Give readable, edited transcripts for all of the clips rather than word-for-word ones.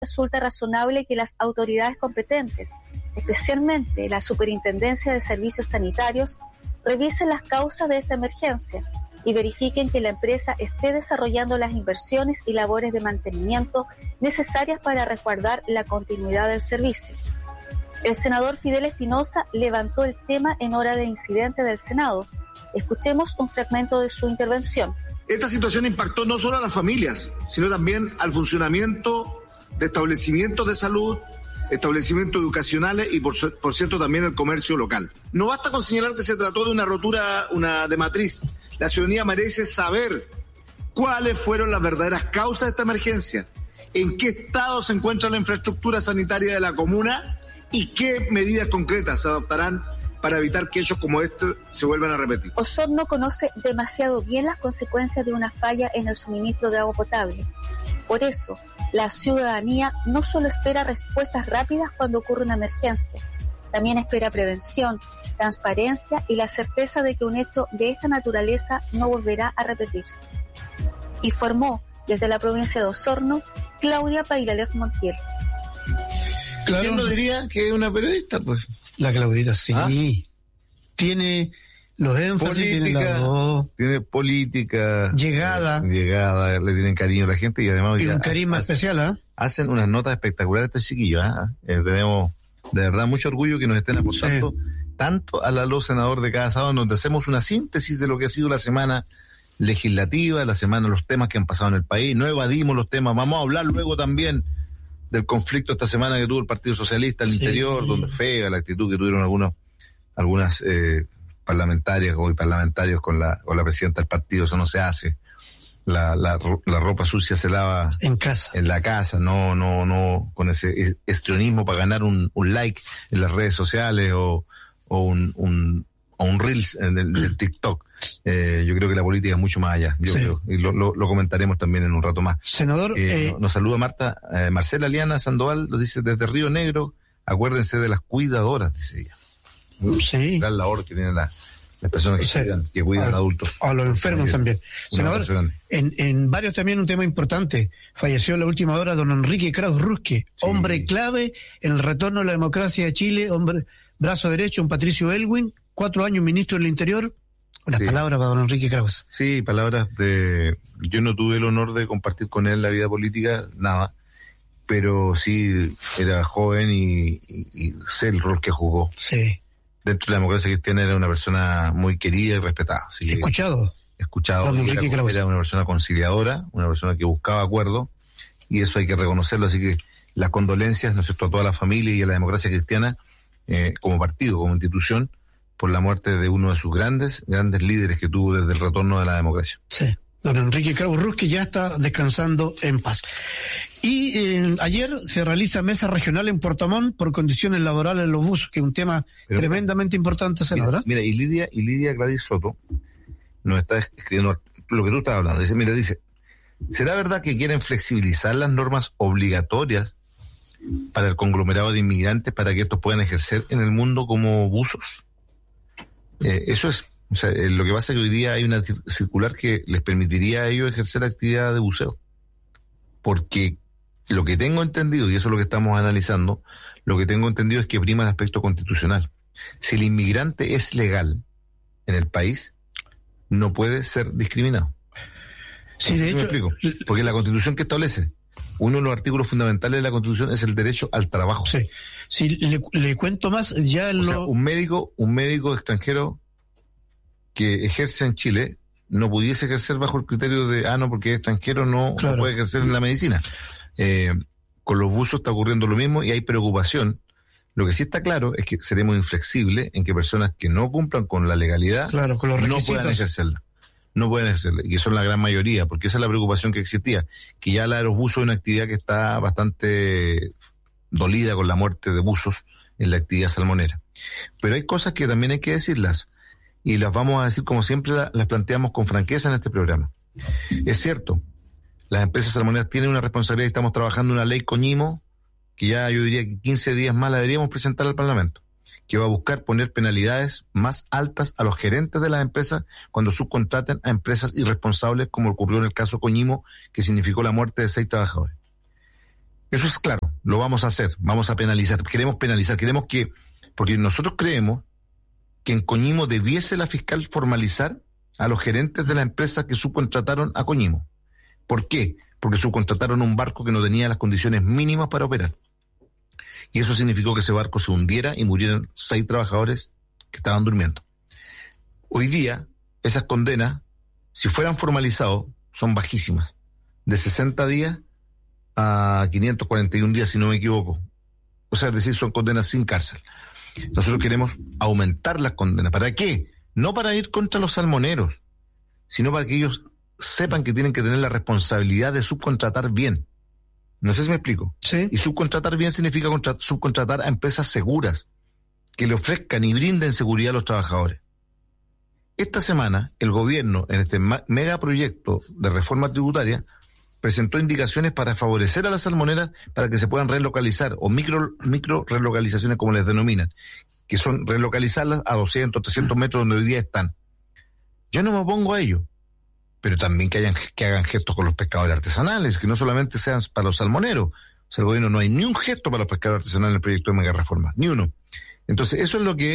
resulta razonable que las autoridades competentes, especialmente la Superintendencia de Servicios Sanitarios, revisen las causas de esta emergencia y verifiquen que la empresa esté desarrollando las inversiones y labores de mantenimiento necesarias para resguardar la continuidad del servicio. El senador Fidel Espinosa levantó el tema en hora de incidente del Senado. Escuchemos un fragmento de su intervención. Esta situación impactó no solo a las familias, sino también al funcionamiento de establecimientos de salud, establecimientos educacionales y, por cierto, también el comercio local. No basta con señalar que se trató de una rotura de matriz. La ciudadanía merece saber cuáles fueron las verdaderas causas de esta emergencia, en qué estado se encuentra la infraestructura sanitaria de la comuna y qué medidas concretas se adoptarán para evitar que hechos como este se vuelvan a repetir. Osorno conoce demasiado bien las consecuencias de una falla en el suministro de agua potable. Por eso, la ciudadanía no solo espera respuestas rápidas cuando ocurre una emergencia, también espera prevención, transparencia y la certeza de que un hecho de esta naturaleza no volverá a repetirse. Informó desde la provincia de Osorno, Claudia Pairalef Montiel. Claro. ¿Quién no diría que es una periodista, pues? La Claudita, sí. ¿Ah? Tiene los énfasis, tiene política. Llegada, le tienen cariño a la gente y además... Y un carisma especial, ¿ah? Hacen unas notas espectaculares estos chiquillos, ¿ah? Tenemos de verdad mucho orgullo que nos estén aportando tanto a la luz senador de cada sábado, donde hacemos una síntesis de lo que ha sido la semana legislativa, los temas que han pasado en el país, no evadimos los temas, vamos a hablar luego también del conflicto esta semana que tuvo el Partido Socialista al interior, donde fea la actitud que tuvieron algunas parlamentarias y parlamentarios con la presidenta del partido. Eso no se hace. La ropa sucia se lava en la casa, no con ese histrionismo para ganar un like en las redes sociales o un Reels en el TikTok. Yo creo que la política es mucho más allá. Yo creo, y lo comentaremos también en un rato más. Senador, nos saluda Marcela Liana Sandoval, nos dice desde Río Negro, acuérdense de las cuidadoras, dice ella. Sí. Gran labor que tienen las personas que cuidan a adultos. A los enfermos también. Senador, en varios también un tema importante. Falleció en la última hora don Enrique Kraus Rusque, hombre clave en el retorno a la democracia de Chile, hombre brazo derecho, un Patricio Elwin, 4 años ministro del Interior. Unas palabras para don Enrique Kraus. Sí, palabras yo no tuve el honor de compartir con él la vida política, nada, pero sí era joven y sé el rol que jugó. Sí. Dentro de la democracia cristiana era una persona muy querida y respetada. Escuchado. Era una persona conciliadora, una persona que buscaba acuerdo, y eso hay que reconocerlo. Así que las condolencias, ¿no es cierto?, a toda la familia y a la democracia cristiana, como partido, como institución, por la muerte de uno de sus grandes líderes que tuvo desde el retorno de la democracia. Sí, don Enrique Kraus Rusque ya está descansando en paz. Y ayer se realiza mesa regional en Puerto Montt por condiciones laborales en los buses, que es un tema tremendamente importante, senadora. Mira, y Lidia Gladys Soto nos está escribiendo lo que tú estás hablando. Dice, ¿será verdad que quieren flexibilizar las normas obligatorias para el conglomerado de inmigrantes para que estos puedan ejercer en el mundo como buzos? Eso es, lo que pasa es que hoy día hay una circular que les permitiría a ellos ejercer actividad de buceo. Porque lo que tengo entendido, y eso es lo que estamos analizando, lo que tengo entendido es que prima el aspecto constitucional. Si el inmigrante es legal en el país, no puede ser discriminado. Sí, de hecho, me explico. Porque la Constitución que establece, uno de los artículos fundamentales de la Constitución es el derecho al trabajo. Sí. Si le cuento más, un médico extranjero que ejerce en Chile no pudiese ejercer bajo el criterio de, porque es extranjero no puede ejercer en la medicina. Con los buzos está ocurriendo lo mismo y hay preocupación. Lo que sí está claro es que seremos inflexibles en que personas que no cumplan con la legalidad no puedan ejercerla. Y que son la gran mayoría, porque esa es la preocupación que existía, que ya la de los buzos es una actividad que está bastante dolida con la muerte de buzos en la actividad salmonera. Pero hay cosas que también hay que decirlas, y las vamos a decir como siempre las planteamos con franqueza en este programa. Es cierto, las empresas salmoneras tienen una responsabilidad y estamos trabajando una ley Coñimo, que ya yo diría que 15 días más la deberíamos presentar al Parlamento, que va a buscar poner penalidades más altas a los gerentes de las empresas cuando subcontraten a empresas irresponsables, como ocurrió en el caso Coñimo, que significó la muerte de 6 trabajadores. Eso es claro, lo vamos a hacer, vamos a penalizar, queremos que, porque nosotros creemos que en Coñimo debiese la fiscal formalizar a los gerentes de las empresas que subcontrataron a Coñimo. ¿Por qué? Porque subcontrataron un barco que no tenía las condiciones mínimas para operar. Y eso significó que ese barco se hundiera y murieran 6 trabajadores que estaban durmiendo. Hoy día, esas condenas, si fueran formalizados, son bajísimas. De 60 días a 541 días, si no me equivoco. O sea, es decir, son condenas sin cárcel. Nosotros queremos aumentar las condenas. ¿Para qué? No para ir contra los salmoneros, sino para que ellos sepan que tienen que tener la responsabilidad de subcontratar bien. No sé si me explico. Sí. Y subcontratar bien significa subcontratar a empresas seguras, que le ofrezcan y brinden seguridad a los trabajadores. Esta semana, el gobierno, en este megaproyecto de reforma tributaria, presentó indicaciones para favorecer a las salmoneras para que se puedan relocalizar, o micro relocalizaciones como les denominan, que son relocalizarlas a 200, 300 metros donde hoy día están. Yo no me opongo a ello, pero también que hagan gestos con los pescadores artesanales, que no solamente sean para los salmoneros. O sea, el gobierno no hay ni un gesto para los pescadores artesanales en el proyecto de mega reforma, ni uno. Entonces, eso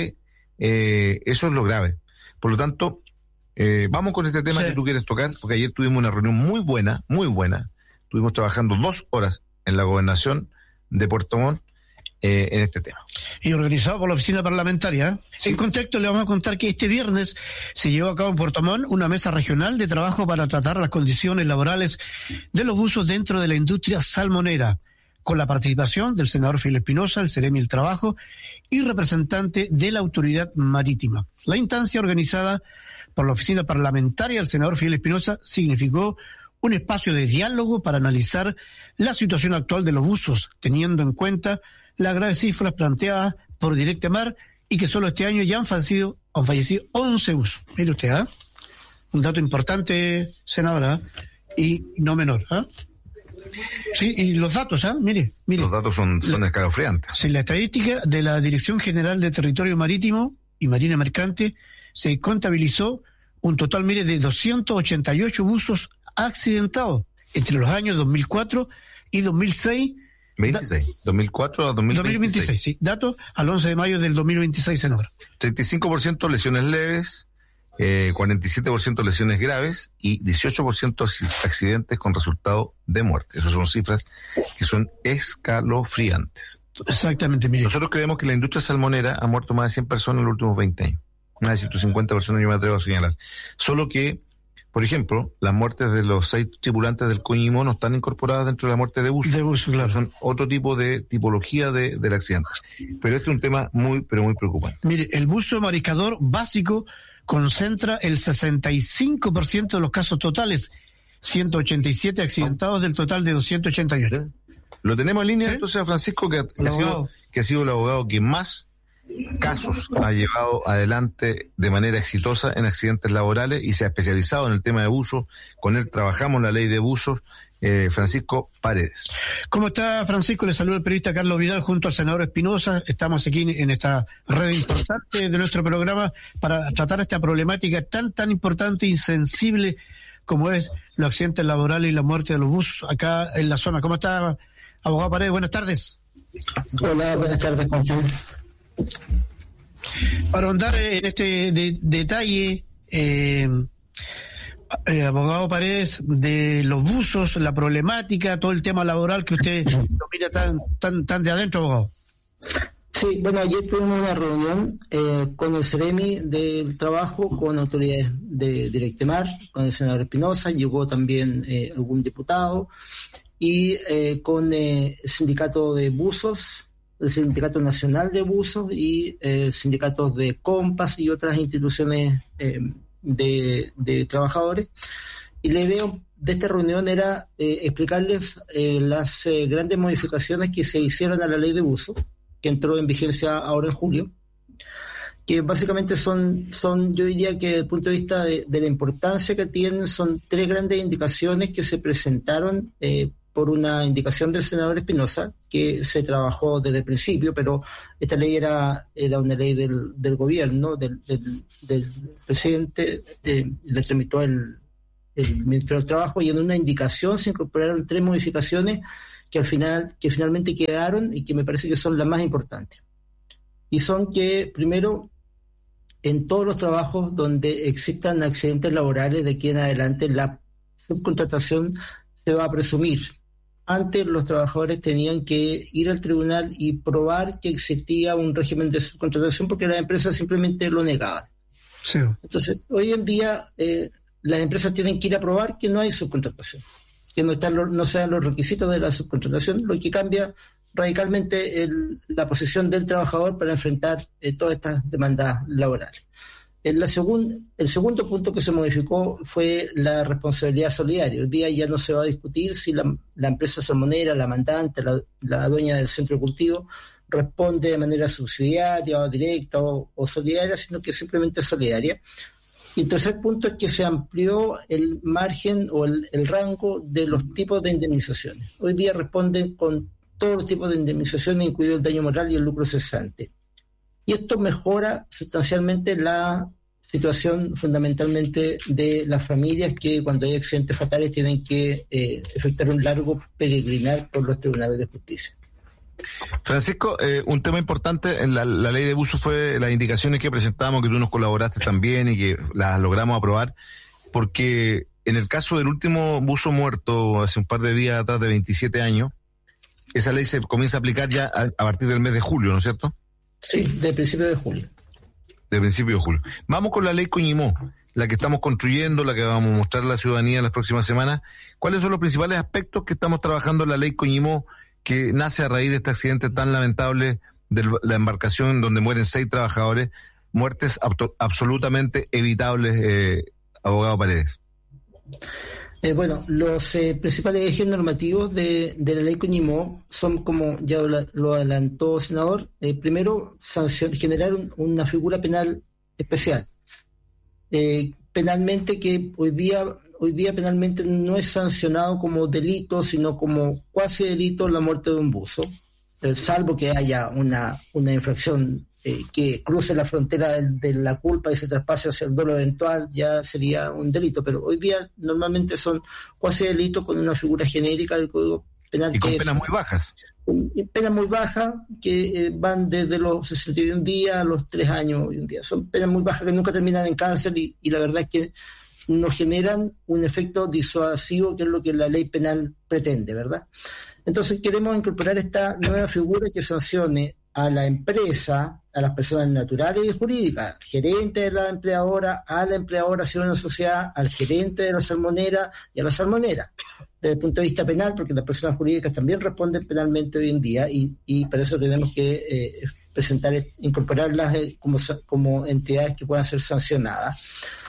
es lo grave. Por lo tanto, vamos con este tema que tú quieres tocar, porque ayer tuvimos una reunión muy buena. Estuvimos trabajando 2 horas en la gobernación de Puerto Montt en este tema. Y organizado por la oficina parlamentaria. Sí. En contexto, le vamos a contar que este viernes se llevó a cabo en Puerto Montt una mesa regional de trabajo para tratar las condiciones laborales de los buzos dentro de la industria salmonera, con la participación del senador Filipe Espinosa, el Ceremi del Trabajo y representante de la Autoridad Marítima. La instancia organizada por la oficina parlamentaria del senador Filipe Espinosa significó un espacio de diálogo para analizar la situación actual de los buzos, teniendo en cuenta las graves cifras planteadas por Directa Mar y que solo este año ya han fallecido 11 buzos. Mire usted, un dato importante, senadora, y no menor. Sí, y los datos, mire. Los datos son escalofriantes. Sí, la estadística de la Dirección General de Territorio Marítimo y Marina Mercante se contabilizó un total, mire, de 288 buzos accidentados entre los años 2004 y 2006. 2004 a 2026. Sí. Datos al 11 de mayo del 2026, senador. 35% lesiones leves, 47% lesiones graves y 18% accidentes con resultado de muerte. Esas son cifras que son escalofriantes. Exactamente, mire. Nosotros creemos que la industria salmonera ha muerto más de 100 personas en los últimos 20 años. Más de 150 personas, yo me atrevo a señalar. Solo que, por ejemplo, las muertes de los 6 tripulantes del Coñimo no están incorporadas dentro de la muerte de buzo. De buzo, claro. Son otro tipo de tipología del accidente. Pero este es un tema muy, pero muy preocupante. Mire, el buzo mariscador básico concentra el 65% de los casos totales, 187 accidentados del total de 288. Lo tenemos en línea, entonces, a Francisco, que ha sido el abogado que más casos ha llevado adelante de manera exitosa en accidentes laborales y se ha especializado en el tema de buzos. Con él trabajamos la ley de buzos. Francisco Paredes. ¿Cómo está, Francisco? Le saluda el periodista Carlos Vidal junto al senador Espinosa. Estamos aquí en esta red importante de nuestro programa para tratar esta problemática tan importante y sensible como es los accidentes laborales y la muerte de los buzos acá en la zona. ¿Cómo está, abogado Paredes? Buenas tardes. Hola, buenas tardes, ¿cómo están? Para ahondar en este detalle, abogado Paredes, de los buzos, la problemática, todo el tema laboral que usted lo mira tan de adentro, abogado. Sí, bueno, ayer tuvimos una reunión con el Ceremi del Trabajo, con autoridades de Directa Mar, con el senador Espinosa, llegó también algún diputado, y con el sindicato de buzos, el Sindicato Nacional de Buzos y sindicatos de Compas y otras instituciones de trabajadores. Y la idea de esta reunión era explicarles las grandes modificaciones que se hicieron a la ley de buzos, que entró en vigencia ahora en julio, que básicamente son yo diría que desde el punto de vista de la importancia que tienen, son 3 grandes indicaciones que se presentaron por una indicación del senador Espinosa, que se trabajó desde el principio, pero esta ley era una ley del gobierno, del presidente, la tramitó el ministro del Trabajo, y en una indicación se incorporaron 3 modificaciones que finalmente quedaron y que me parece que son las más importantes. Y son que, primero, en todos los trabajos donde existan accidentes laborales, de aquí en adelante la subcontratación se va a presumir. Antes los trabajadores tenían que ir al tribunal y probar que existía un régimen de subcontratación porque las empresas simplemente lo negaban. Sí. Entonces, hoy en día las empresas tienen que ir a probar que no hay subcontratación, que no sean los requisitos de la subcontratación, lo que cambia radicalmente la posición del trabajador para enfrentar todas estas demandas laborales. El segundo punto que se modificó fue la responsabilidad solidaria. Hoy día ya no se va a discutir si la empresa salmonera, la mandante, la dueña del centro de cultivo responde de manera subsidiaria o directa o solidaria, sino que simplemente solidaria. Y el tercer punto es que se amplió el margen o el rango de los tipos de indemnizaciones. Hoy día responden con todos los tipos de indemnizaciones, incluido el daño moral y el lucro cesante. Y esto mejora sustancialmente la situación fundamentalmente de las familias que cuando hay accidentes fatales tienen que efectuar un largo peregrinar por los tribunales de justicia. Francisco, un tema importante en la ley de buzo fue las indicaciones que presentamos, que tú nos colaboraste también y que las logramos aprobar, porque en el caso del último buzo muerto hace un par de días atrás de 27 años, esa ley se comienza a aplicar ya a partir del mes de julio, ¿no es cierto? Sí, de principio de julio. De principio de julio. Vamos con la ley Coñimó, la que estamos construyendo, la que vamos a mostrar a la ciudadanía en las próximas semanas. ¿Cuáles son los principales aspectos que estamos trabajando en la ley Coñimó, que nace a raíz de este accidente tan lamentable de la embarcación donde mueren 6 trabajadores, muertes absolutamente evitables, abogado Paredes? Bueno, los principales ejes normativos de la ley Coñimó son, como ya lo adelantó, senador, primero, generar una figura penal especial. Penalmente, que hoy día penalmente no es sancionado como delito, sino como cuasi delito la muerte de un buzo, salvo que haya una infracción que cruce la frontera de la culpa y se traspase hacia el dolo eventual, ya sería un delito, pero hoy día normalmente son cuasi delitos con una figura genérica del Código Penal. Y con penas muy bajas. Penas muy bajas que van desde los 61 días a los 3 años y un día. Son penas muy bajas que nunca terminan en cárcel y la verdad es que nos generan un efecto disuasivo, que es lo que la ley penal pretende, ¿verdad? Entonces queremos incorporar esta nueva figura que sancione a la empresa, a las personas naturales y jurídicas, al gerente de la empleadora, a la empleadora si es una sociedad, al gerente de la salmonera y a la salmonera. Desde el punto de vista penal, porque las personas jurídicas también responden penalmente hoy en día y para eso tenemos que incorporarlas como entidades que puedan ser sancionadas.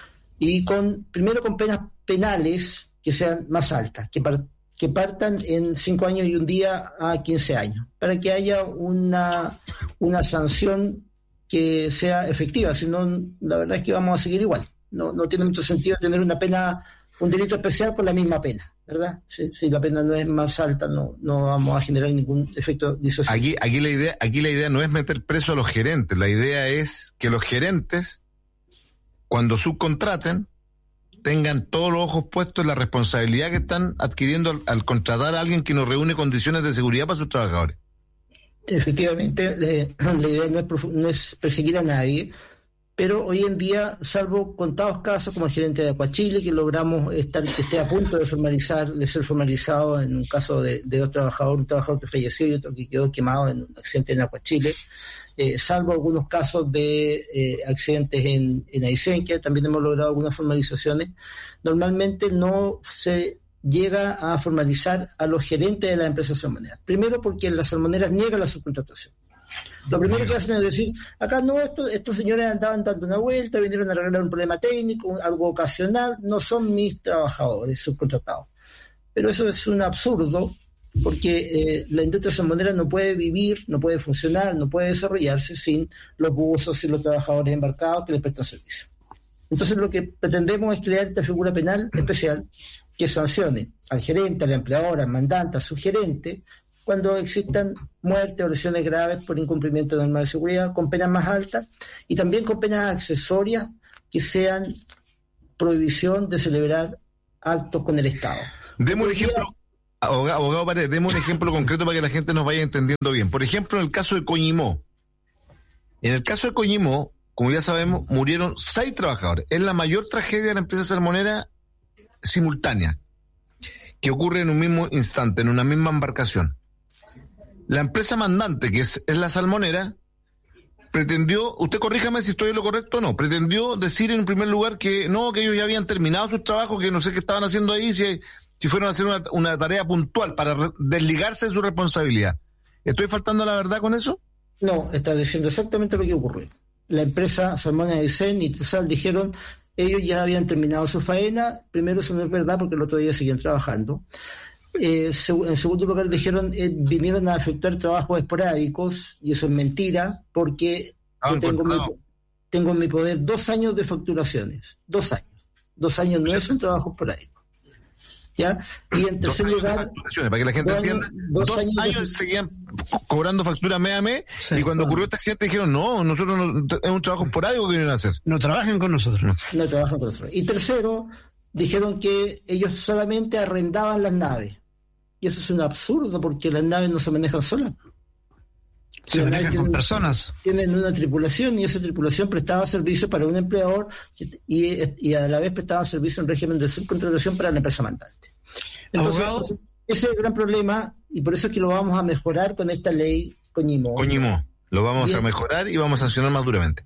Y primero con penas penales que sean más altas, que partan en 5 años y un día a 15 años, para que haya una sanción que sea efectiva. Si no, la verdad es que vamos a seguir igual. No tiene mucho sentido tener un delito especial con la misma pena, ¿verdad? Si la pena no es más alta, no vamos a generar ningún efecto disuasivo. Aquí la idea no es meter preso a los gerentes, la idea es que los gerentes, cuando subcontraten, tengan todos los ojos puestos en la responsabilidad que están adquiriendo al contratar a alguien que nos reúne condiciones de seguridad para sus trabajadores. Efectivamente, la idea no es perseguir a nadie, pero hoy en día, salvo contados casos como el gerente de Aquachile, que logramos que esté a punto de ser formalizado en un caso de dos trabajadores, un trabajador que falleció y otro que quedó quemado en un accidente en Aquachile, salvo algunos casos de accidentes en Aysén, que también hemos logrado algunas formalizaciones, normalmente no se llega a formalizar a los gerentes de las empresas salmoneras. Primero porque las salmoneras niegan la subcontratación. Lo primero que hacen es decir, acá no, estos señores andaban dando una vuelta, vinieron a arreglar un problema técnico, algo ocasional, no son mis trabajadores subcontratados. Pero eso es un absurdo, porque la industria salmonera no puede vivir, no puede funcionar, no puede desarrollarse sin los buzos y los trabajadores embarcados que les prestan servicio. Entonces lo que pretendemos es crear esta figura penal especial que sancione al gerente, al empleador, al mandante, al subgerente, cuando existan muertes o lesiones graves por incumplimiento de normas de seguridad, con penas más altas y también con penas accesorias que sean prohibición de celebrar actos con el Estado. Demos un ejemplo. Abogado Paredes, demos un ejemplo concreto para que la gente nos vaya entendiendo bien. Por ejemplo, en el caso de Coñimó. En el caso de Coñimó, como ya sabemos, murieron 6 trabajadores. Es la mayor tragedia de la empresa salmonera simultánea, que ocurre en un mismo instante, en una misma embarcación. La empresa mandante, que es la salmonera, pretendió, usted corríjame si estoy en lo correcto o no, pretendió decir en primer lugar que no, que ellos ya habían terminado sus trabajos, que no sé qué estaban haciendo ahí, si fueron a hacer una tarea puntual para desligarse de su responsabilidad. ¿Estoy faltando a la verdad con eso? No, está diciendo exactamente lo que ocurrió. La empresa Salmones Aysén y Tuzal dijeron, ellos ya habían terminado su faena. Primero, eso no es verdad porque el otro día seguían trabajando. En segundo lugar, dijeron, vinieron a efectuar trabajos esporádicos, y eso es mentira, porque yo tengo en mi poder 2 años de facturaciones. 2 años. 2 años no es un trabajo esporádico. ¿Ya? Y en tercer lugar, para que la gente entienda, 2 años seguían cobrando factura mes a mes, y cuando ocurrió este accidente dijeron, no, nosotros es un trabajo esporádico que vienen a hacer. No trabajen con nosotros. No trabajan con nosotros. Y tercero, dijeron que ellos solamente arrendaban las naves. Y eso es un absurdo, porque las naves no se manejan solas. Se manejan con personas. Tienen una tripulación, y esa tripulación prestaba servicio para un empleador y a la vez prestaba servicio en régimen de subcontratación para la empresa mandante. Entonces, ese es el gran problema, y por eso es que lo vamos a mejorar con esta ley Coñimó. Lo vamos a mejorar y vamos a sancionar más duramente.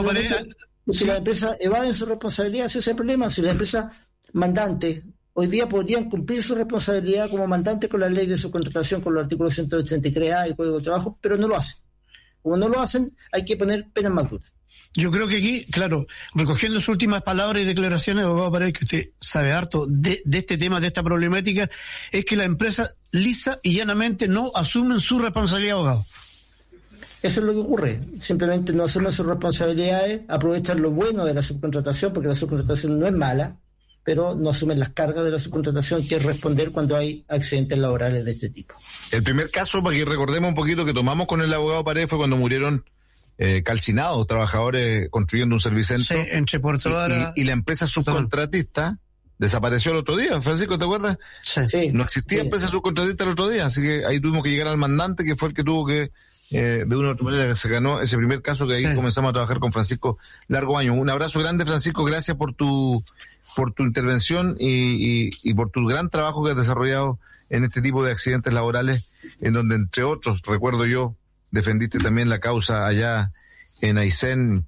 Si las empresas evaden su responsabilidad, ese es el problema. Si las empresas mandantes hoy día podrían cumplir su responsabilidad como mandante con la ley de subcontratación, con los artículos 183A y Código de Trabajo, pero no lo hacen. Como no lo hacen, hay que poner penas más duras. Yo creo que aquí, claro, recogiendo sus últimas palabras y declaraciones, abogado Paredes, que usted sabe harto de este tema, de esta problemática, es que las empresas lisa y llanamente no asumen su responsabilidad, abogado. Eso es lo que ocurre. Simplemente no asumen sus responsabilidades, aprovechan lo bueno de la subcontratación, porque la subcontratación no es mala, pero no asumen las cargas de la subcontratación, que es responder cuando hay accidentes laborales de este tipo. El primer caso, para que recordemos un poquito, que tomamos con el abogado Paredes fue cuando murieron calcinados trabajadores construyendo un servicentro. Sí, entre Puerto Vara y la empresa subcontratista desapareció el otro día. Francisco, ¿te acuerdas? Sí. No existía empresa subcontratista el otro día, así que ahí tuvimos que llegar al mandante, que fue el que tuvo que, de una u otra manera, se ganó ese primer caso, que ahí comenzamos a trabajar con Francisco largo año. Un abrazo grande, Francisco, gracias por tu intervención y por tu gran trabajo que has desarrollado en este tipo de accidentes laborales, en donde, entre otros, recuerdo yo, defendiste también la causa allá en Aysén,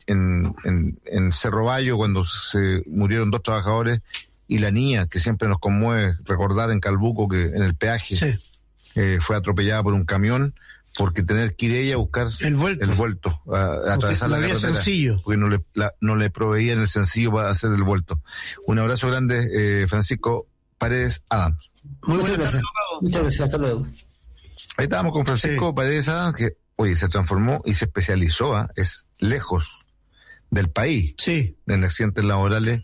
en Cerro Bayo, cuando se murieron 2 trabajadores, y la niña, que siempre nos conmueve recordar en Calbuco, que en el peaje fue atropellada por un camión, porque tener que ir ella a buscar el vuelto, a atravesar la carretera, sencillo, porque no le proveían el sencillo para hacer el vuelto. Un abrazo grande, Francisco Paredes Adams. Muchas gracias. Muchas gracias, hasta luego. Ahí estábamos con Francisco Paredes Adams, que se transformó y se especializó, es lejos del país en accidentes laborales.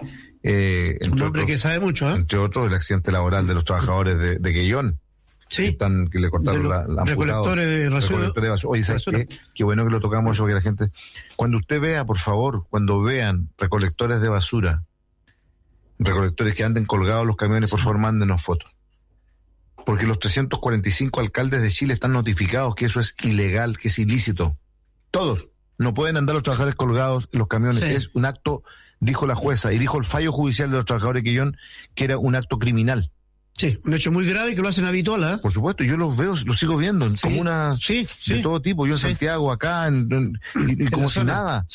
Un hombre que sabe mucho, entre otros, el accidente laboral de los trabajadores de Quellón. Que le cortaron la recolectores de basura. Oye, ¿sabes qué bueno que lo tocamos eso, que la gente, cuando usted vea, por favor, cuando vean recolectores de basura, recolectores que anden colgados los camiones, por favor, mándenos fotos. Porque los 345 alcaldes de Chile están notificados que eso es ilegal, que es ilícito. Todos. No pueden andar los trabajadores colgados en los camiones. Es un acto, dijo la jueza, y dijo el fallo judicial de los trabajadores de Quellón, que era un acto criminal. Sí, un hecho muy grave que lo hacen habitual, ¿eh? Por supuesto, yo los veo, los sigo viendo en comunas de todo tipo. Yo en Santiago, acá, y como si nada.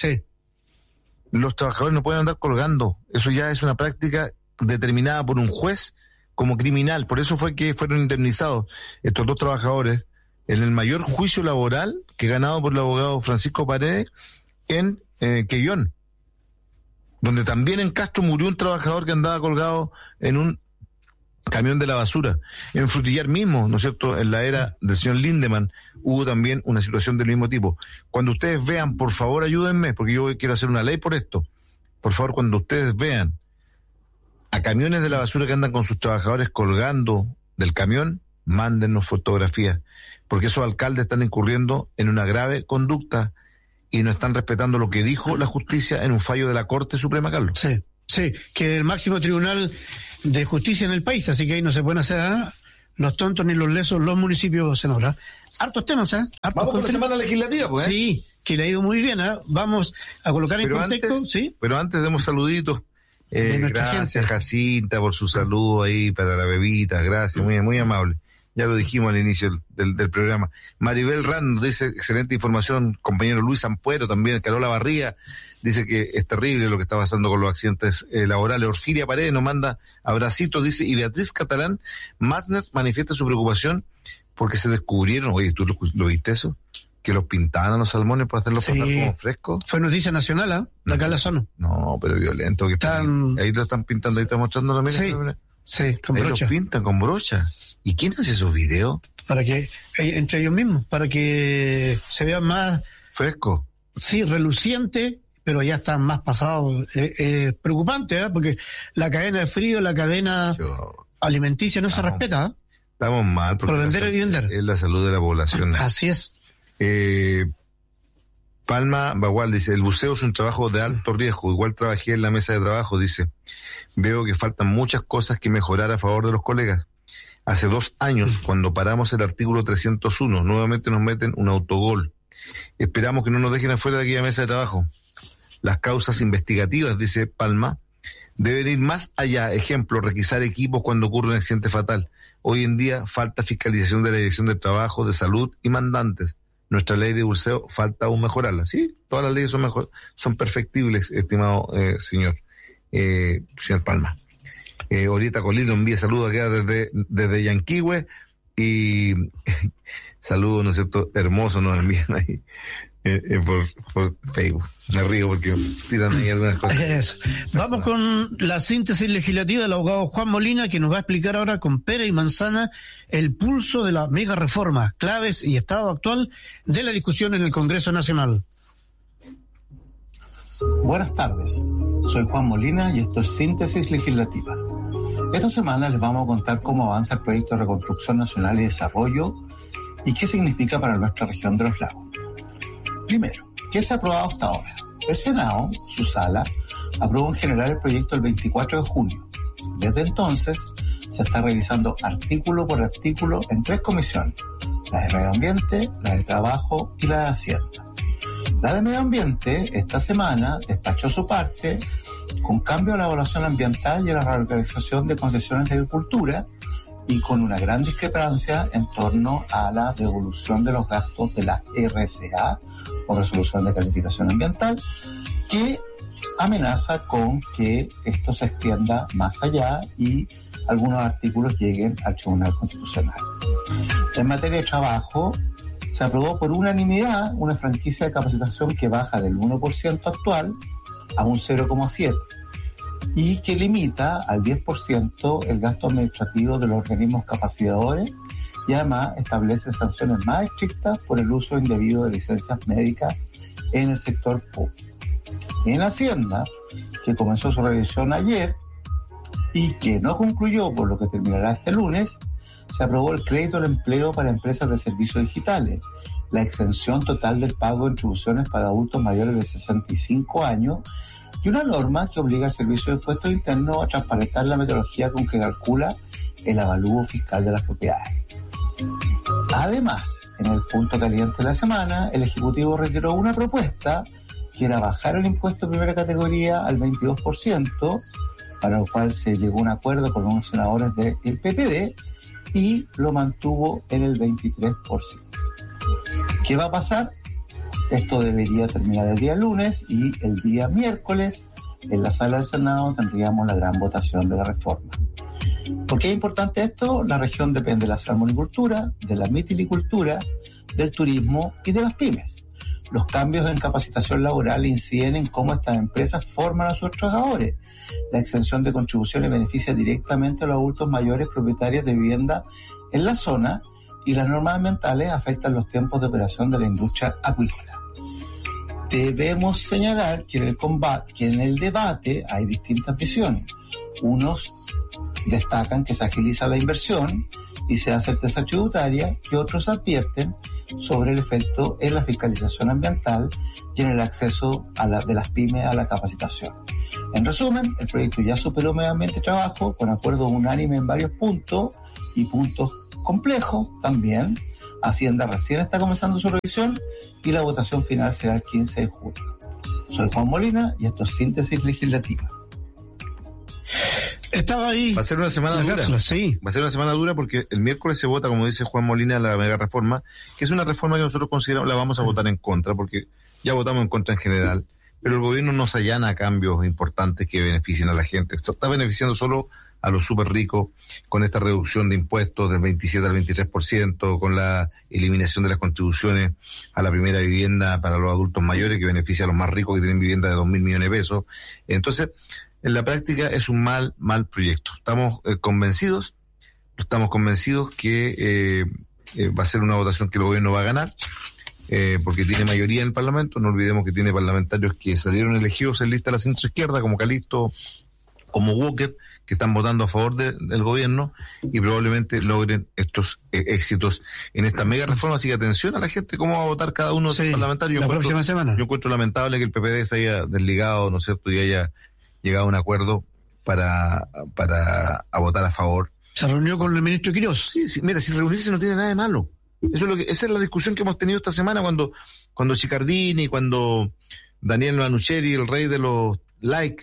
Los trabajadores no pueden andar colgando. Eso ya es una práctica determinada por un juez como criminal. Por eso fue que fueron indemnizados estos 2 trabajadores en el mayor juicio laboral que ganado por el abogado Francisco Paredes en Quellón, donde también en Castro murió un trabajador que andaba colgado en un camión de la basura. En Frutillar mismo, ¿no es cierto?, en la era del señor Lindemann, hubo también una situación del mismo tipo. Cuando ustedes vean, por favor, ayúdenme, porque yo quiero hacer una ley por esto. Por favor, cuando ustedes vean a camiones de la basura que andan con sus trabajadores colgando del camión, mándennos fotografías, porque esos alcaldes están incurriendo en una grave conducta y no están respetando lo que dijo la justicia en un fallo de la Corte Suprema, Carlos. Sí, que el máximo tribunal de justicia en el país, así que ahí no se pueden hacer los tontos ni los lesos, los municipios, senadora. Hartos temas, ¿eh? Vamos con la semana legislativa, pues. Sí, que le ha ido muy bien, ¿eh? Vamos a colocar en contexto, antes, ¿sí? Pero antes demos saluditos. Gracias, gente. Jacinta, por su saludo ahí para la bebita. Gracias, muy, muy amable. Ya lo dijimos al inicio del programa. Maribel Rand dice, excelente información. Compañero Luis Ampuero también. Carola Barría dice que es terrible lo que está pasando con los accidentes laborales. Orfilia Paredes nos manda abracitos, dice. Y Beatriz Catalán Masner manifiesta su preocupación porque se descubrieron, oye, ¿tú lo viste eso? Que los pintaban a los salmones para hacerlos pasar como frescos. Fue noticia nacional, ¿eh? De acá en la zona. No, pero violento. Que ahí lo están pintando, ahí está mostrando la mira. Sí, con ahí brocha. Los pintan con brocha. ¿Y quién hace esos videos? Para que, entre ellos mismos, para que se vean más... Fresco. Sí, reluciente, pero ya están más pasados. Preocupante, ¿eh? Porque la cadena de frío, la cadena alimenticia no se respeta, ¿eh? Estamos mal. Por vender y vender. Es la salud de la población. Así es. Palma Bagual dice, el buceo es un trabajo de alto riesgo. Igual trabajé en la mesa de trabajo, dice. Veo que faltan muchas cosas que mejorar a favor de los colegas. Hace 2 años, cuando paramos el artículo 301, nuevamente nos meten un autogol. Esperamos que no nos dejen afuera de aquella mesa de trabajo. Las causas investigativas, dice Palma, deben ir más allá. Ejemplo, requisar equipos cuando ocurre un accidente fatal. Hoy en día falta fiscalización de la Dirección de Trabajo, de Salud y mandantes. Nuestra ley de buceo falta aún mejorarla. Sí, todas las leyes son perfectibles, estimado señor Palma. Orieta Colino envía saludos acá desde Yanquihue y saludos, ¿no es cierto? Hermosos nos envían ahí por Facebook. Me río porque tiran ahí algunas cosas. Eso. Vamos con la síntesis legislativa del abogado Juan Molina, que nos va a explicar ahora con pera y manzana el pulso de las mega reformas, claves y estado actual de la discusión en el Congreso Nacional. Buenas tardes, soy Juan Molina y esto es Síntesis Legislativa. Esta semana les vamos a contar cómo avanza el proyecto de Reconstrucción Nacional y Desarrollo y qué significa para nuestra región de los lagos. Primero, ¿qué se ha aprobado hasta ahora? El Senado, su sala, aprobó en general el proyecto el 24 de junio. Desde entonces, se está revisando artículo por artículo en 3 comisiones, la de Medio Ambiente, la de Trabajo y la de Hacienda. La de Medio Ambiente, esta semana, despachó su parte con cambio a la evaluación ambiental y a la reorganización de concesiones de agricultura y con una gran discrepancia en torno a la devolución de los gastos de la RCA, o Resolución de Calificación Ambiental, que amenaza con que esto se extienda más allá y algunos artículos lleguen al Tribunal Constitucional. En materia de trabajo, se aprobó por unanimidad una franquicia de capacitación que baja del 1% actual a un 0,7% y que limita al 10% el gasto administrativo de los organismos capacitadores y además establece sanciones más estrictas por el uso indebido de licencias médicas en el sector público. En Hacienda, que comenzó su revisión ayer y que no concluyó, por lo que terminará este lunes, se aprobó el crédito al empleo para empresas de servicios digitales, la exención total del pago de contribuciones para adultos mayores de 65 años y una norma que obliga al Servicio de Impuestos Internos a transparentar la metodología con que calcula el avalúo fiscal de las propiedades. Además, en el punto caliente de la semana, el Ejecutivo retiró una propuesta que era bajar el impuesto de primera categoría al 22%, para lo cual se llegó a un acuerdo con los senadores del PPD y lo mantuvo en el 23%. ¿Qué va a pasar? Esto debería terminar el día lunes y el día miércoles en la sala del Senado tendríamos la gran votación de la reforma. ¿Por qué es importante esto? La región depende de la salmonicultura, de la mitilicultura, del turismo y de las pymes. Los cambios en capacitación laboral inciden en cómo estas empresas forman a sus trabajadores. La exención de contribuciones beneficia directamente a los adultos mayores propietarios de vivienda en la zona y las normas ambientales afectan los tiempos de operación de la industria acuícola. Debemos señalar que en el debate hay distintas visiones. Unos destacan que se agiliza la inversión y se da certeza tributaria, y otros advierten sobre el efecto en la fiscalización ambiental y en el acceso de las pymes a la capacitación. En resumen, el proyecto ya superó Medio Ambiente y Trabajo con acuerdo unánime en varios puntos y puntos complejo también. Hacienda recién está comenzando su revisión y la votación final será el 15 de julio. Soy Juan Molina y esto es Síntesis Legislativa. Estaba ahí. Va a ser una semana dura. Cápsula, sí. Va a ser una semana dura porque el miércoles se vota, como dice Juan Molina, la mega reforma, que es una reforma que nosotros consideramos la vamos a votar en contra, porque ya votamos en contra en general, pero el gobierno nos allana cambios importantes que beneficien a la gente. Esto está beneficiando solo a los súper ricos con esta reducción de impuestos del 27 al 23%, con la eliminación de las contribuciones a la primera vivienda para los adultos mayores, que beneficia a los más ricos que tienen vivienda de 2.000 millones de pesos. Entonces, en la práctica es un mal proyecto. Estamos convencidos que va a ser una votación que el gobierno va a ganar, porque tiene mayoría en el Parlamento. No olvidemos que tiene parlamentarios que salieron elegidos en lista de la centroizquierda, como Calisto, como Walker, que están votando a favor del gobierno y probablemente logren estos éxitos en esta mega reforma. Así que atención a la gente, cómo va a votar cada uno de los parlamentarios. La próxima semana. Yo encuentro lamentable que el PPD se haya desligado, ¿no es cierto?, y haya llegado a un acuerdo para votar a favor. ¿Se reunió con el ministro Quirós? Sí, mira, si reunirse no tiene nada de malo. Esa es la discusión que hemos tenido esta semana cuando Cicardini, cuando Daniel Manucheri, el rey de los likes,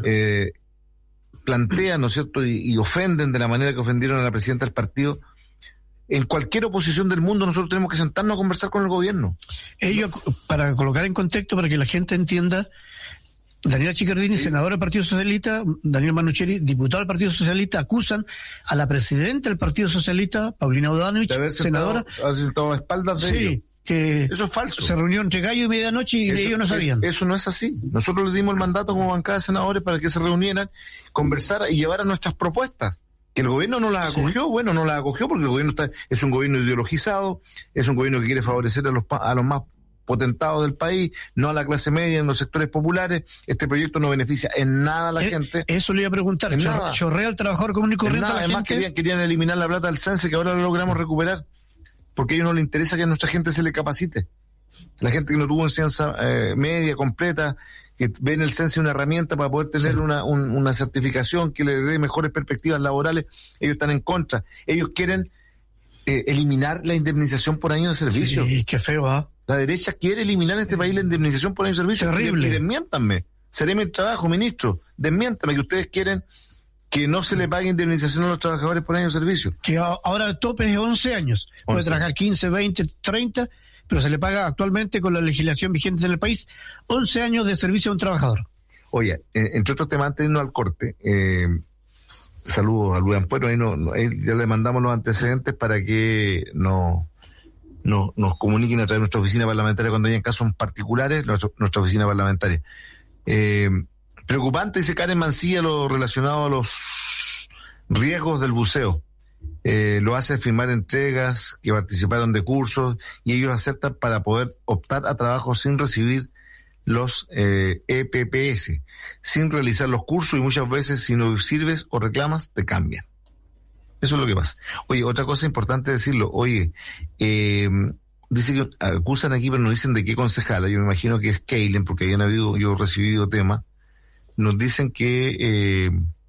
plantean, ¿no es cierto?, y ofenden de la manera que ofendieron a la presidenta del partido. En cualquier oposición del mundo nosotros tenemos que sentarnos a conversar con el gobierno. Ellos, para colocar en contexto, para que la gente entienda, Daniela Cicardini, senadora del Partido Socialista, Daniel Manucheri, diputado del Partido Socialista, acusan a la presidenta del Partido Socialista, Paulina Bodanovich, senadora, haber sentado a espaldas de ellos. Que eso es falso. Se reunió entre gallo y medianoche y ellos no sabían. Eso no es así. Nosotros les dimos el mandato como bancada de senadores para que se reunieran, conversaran y llevaran nuestras propuestas. Que el gobierno no las acogió, bueno, no las acogió porque el gobierno es un gobierno ideologizado, es un gobierno que quiere favorecer a los más potentados del país, no a la clase media en los sectores populares. Este proyecto no beneficia en nada a la gente. Eso le iba a preguntar. Chorrea al trabajador común y corriente. Además querían eliminar la plata del CENSE, que ahora lo logramos recuperar, porque a ellos no les interesa que a nuestra gente se le capacite. La gente que no tuvo enseñanza media completa, que ve en el CENSE una herramienta para poder tener una certificación que le dé mejores perspectivas laborales, ellos están en contra. Ellos quieren eliminar la indemnización por año de servicio. Sí, qué feo, ¿ah? La derecha quiere eliminar en este país la indemnización por año de servicio. Terrible. Y desmiéntanme. Seré mi trabajo, ministro. Desmiéntame que ustedes quieren que no se le pague indemnización a los trabajadores por año de servicio. Que ahora el tope es 11 años. Puede trabajar 15, 20, 30, pero se le paga actualmente con la legislación vigente en el país 11 años de servicio a un trabajador. Oye, entre otros temas, antes de irnos al corte, saludos a Luis Ampuero, ahí ya le mandamos los antecedentes para que nos comuniquen a través de nuestra oficina parlamentaria cuando hayan casos particulares, nuestra oficina parlamentaria. Preocupante, dice Karen Mancilla, lo relacionado a los riesgos del buceo. Lo hace firmar entregas que participaron de cursos y ellos aceptan para poder optar a trabajo sin recibir los EPPS, sin realizar los cursos, y muchas veces si no sirves o reclamas te cambian. Eso es lo que pasa. Oye, otra cosa importante decirlo. Oye, dice que acusan aquí, pero no dicen de qué concejala. Yo me imagino que es Keilen, porque yo he recibido temas. Nos dicen que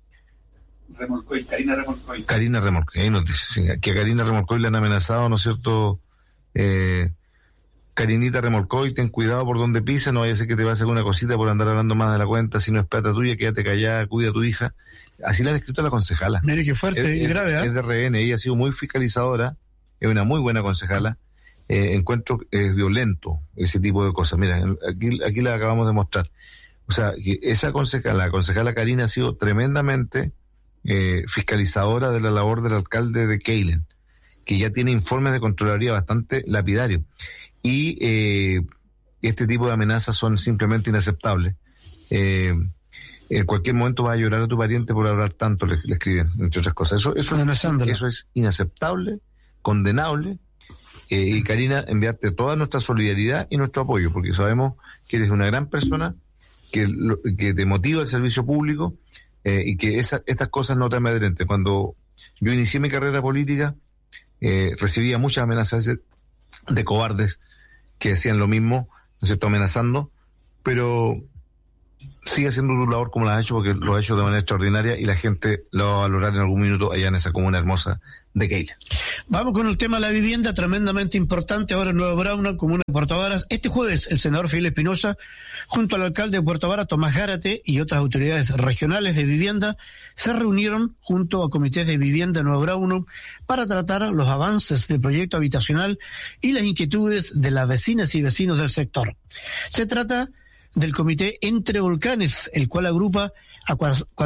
Karina Remolcoy, ahí nos dice, sí, que a Karina Remolcoy le han amenazado, ¿no es cierto? Karinita Remolcoy, ten cuidado por donde pisa, no vaya a ser que te va a hacer una cosita por andar hablando más de la cuenta, si no es plata tuya, quédate callada, cuida a tu hija. Así le han escrito a la concejala. Mire qué fuerte y grave, ¿eh? Es de RN, ella ha sido muy fiscalizadora, es una muy buena concejala. Encuentro violento ese tipo de cosas. Mira, aquí la acabamos de mostrar. O sea, que la concejala Karina ha sido tremendamente fiscalizadora de la labor del alcalde de Keilen, que ya tiene informes de Contraloría bastante lapidarios. Y este tipo de amenazas son simplemente inaceptables. En cualquier momento vas a llorar a tu pariente por hablar tanto, le escriben, entre otras cosas. Eso es inaceptable, condenable. Y Karina, enviarte toda nuestra solidaridad y nuestro apoyo, porque sabemos que eres una gran persona, que te motiva el servicio público, y que estas cosas no te amedrenten. Cuando yo inicié mi carrera política, recibía muchas amenazas de cobardes que hacían lo mismo, ¿no es cierto?, amenazando, pero sigue haciendo tu labor como la has hecho, porque lo ha hecho de manera extraordinaria y la gente lo va a valorar en algún minuto allá en esa comuna hermosa de Keila. Vamos con el tema de la vivienda, tremendamente importante ahora en Nueva Brauna, comuna de Puerto Varas. Este jueves, el senador Fidel Espinosa, junto al alcalde de Puerto Varas, Tomás Gárate, y otras autoridades regionales de vivienda, se reunieron junto a comités de vivienda de Nueva Brauna para tratar los avances del proyecto habitacional y las inquietudes de las vecinas y vecinos del sector. Se trata del comité Entre Volcanes, el cual agrupa a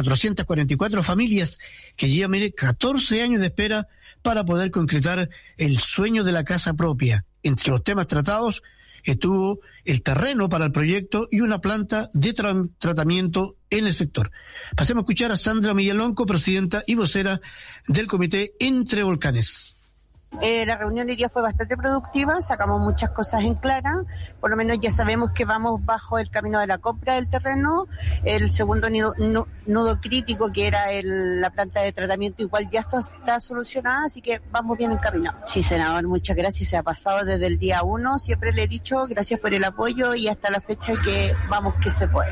444 familias que llevan 14 años de espera para poder concretar el sueño de la casa propia. Entre los temas tratados estuvo el terreno para el proyecto y una planta de tratamiento en el sector. Pasemos a escuchar a Sandra Millalonco, presidenta y vocera del comité Entre Volcanes. La reunión hoy día fue bastante productiva, sacamos muchas cosas en clara, por lo menos ya sabemos que vamos bajo el camino de la compra del terreno, el segundo nudo crítico que era la planta de tratamiento igual ya está solucionada, así que vamos bien encaminados. Sí, senador, muchas gracias, se ha pasado desde el día 1, siempre le he dicho gracias por el apoyo y hasta la fecha que vamos que se puede.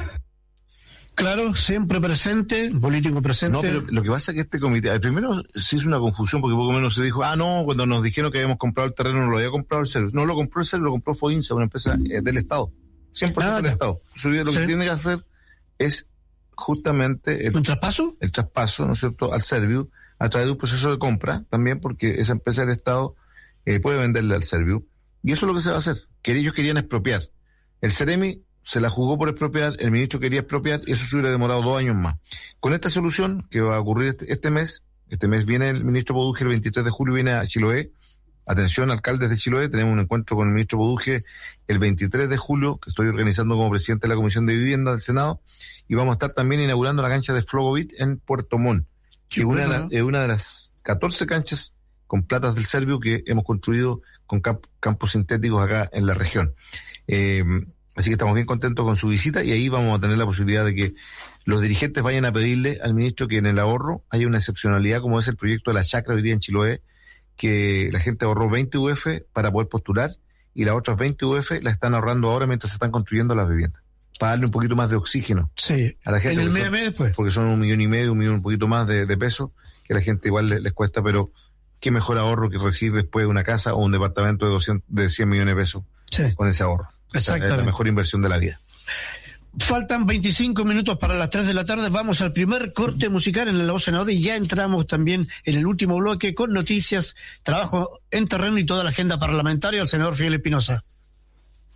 Claro, siempre presente, político presente. No, pero lo que pasa es que este comité, primero se hizo una confusión porque poco menos se dijo, no, cuando nos dijeron que habíamos comprado el terreno no lo había comprado el CERVIO. No lo compró el CERVIO, lo compró FOINSA, una empresa del Estado. 100% del Estado. Lo que tiene que hacer es justamente ¿un traspaso? El traspaso, ¿no es cierto?, al CERVIO a través de un proceso de compra también, porque esa empresa del Estado puede venderle al CERVIO. Y eso es lo que se va a hacer, que ellos querían expropiar. El Ceremi se la jugó por expropiar, el ministro quería expropiar y eso se hubiera demorado 2 años más. Con esta solución que va a ocurrir este mes viene el ministro Poduje, el 23 de julio viene a Chiloé. Atención, alcaldes de Chiloé, tenemos un encuentro con el ministro Poduje el 23 de julio, que estoy organizando como presidente de la Comisión de Vivienda del Senado, y vamos a estar también inaugurando la cancha de Flogovit en Puerto Montt, que es una de las 14 canchas con platas del CERVIO que hemos construido con campos sintéticos acá en la región. Así que estamos bien contentos con su visita y ahí vamos a tener la posibilidad de que los dirigentes vayan a pedirle al ministro que en el ahorro haya una excepcionalidad como es el proyecto de la chacra hoy día en Chiloé, que la gente ahorró 20 UF para poder postular y las otras 20 UF las están ahorrando ahora mientras se están construyendo las viviendas, para darle un poquito más de oxígeno a la gente. En el mes después. Porque son 1,5 millones, un poquito más de pesos, que a la gente igual les cuesta, pero qué mejor ahorro que recibir después una casa o un departamento de 100 millones de pesos con ese ahorro. Exactamente. Es la mejor inversión de la vida. Faltan 25 minutos para las 3 de la tarde. Vamos al primer corte musical en La Voz Senadora y ya entramos también en el último bloque con noticias, trabajo en terreno y toda la agenda parlamentaria del senador Fidel Espinosa.